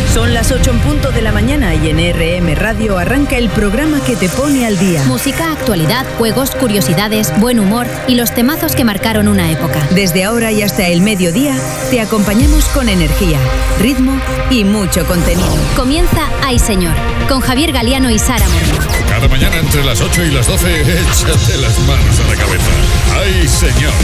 Son las 8 en punto de la mañana y en RM Radio arranca el programa que te pone al día. Música, actualidad, juegos, curiosidades, buen humor y los temazos que marcaron una época. Desde ahora y hasta el mediodía te acompañamos con energía, ritmo y mucho contenido. Comienza Ay Señor, con Javier Galiano y Sara Moreno. Cada mañana entre las 8 y las 12, échate las manos a la cabeza. ¡Ay, señor!